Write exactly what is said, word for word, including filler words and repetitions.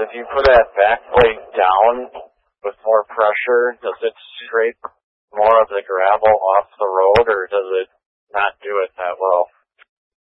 if you put that back blade down with more pressure, does it scrape more of the gravel off the road, or does it not do it that well?